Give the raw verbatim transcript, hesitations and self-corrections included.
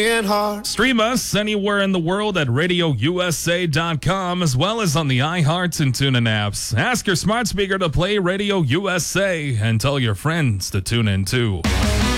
Heart. Stream us anywhere in the world at radio u s a dot com, as well as on the iHeart and TuneIn apps. Ask your smart speaker to play Radio U S A and tell your friends to tune in too.